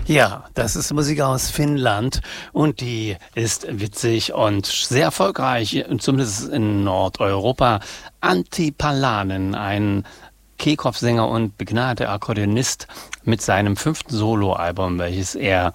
Ja, das ist Musik aus Finnland und die ist witzig und sehr erfolgreich, zumindest in Nordeuropa. Antti Palanen, ein Kehlkopfsänger und begnadeter Akkordeonist mit seinem 5. Soloalbum, welches er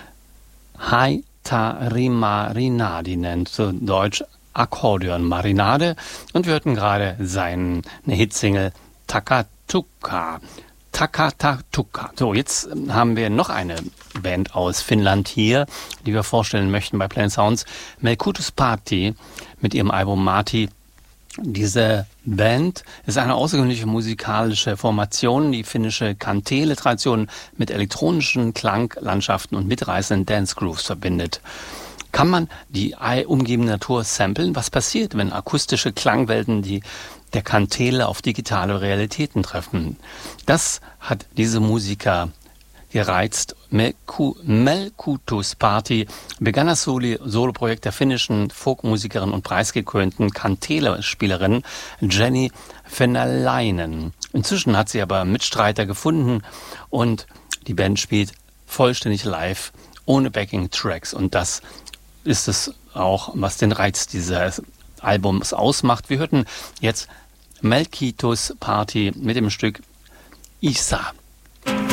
Haitari-Marinadi nennt, zu Deutsch Akkordeon-Marinade. Und wir hörten gerade seine Hitsingle Takatuka. Takatuka. So, jetzt haben wir noch eine Band aus Finnland hier, die wir vorstellen möchten bei Plain Sounds. Melkutus Party mit ihrem Album Marti. Diese Band ist eine außergewöhnliche musikalische Formation, die finnische Kantele-Tradition mit elektronischen Klanglandschaften und mitreißenden Dance-Grooves verbindet. Kann man die umgebende Natur samplen? Was passiert, wenn akustische Klangwelten der Kantele auf digitale Realitäten treffen? Das hat diese Musiker gereizt. Melkutus Party begann das Soloprojekt der finnischen Folkmusikerin und preisgekrönten Kantele-Spielerin Jenny Fenalainen. Inzwischen hat sie aber Mitstreiter gefunden und die Band spielt vollständig live, ohne Backing-Tracks. Und das ist es auch, was den Reiz dieses Albums ausmacht. Wir hörten jetzt Melkutus Party mit dem Stück Isa.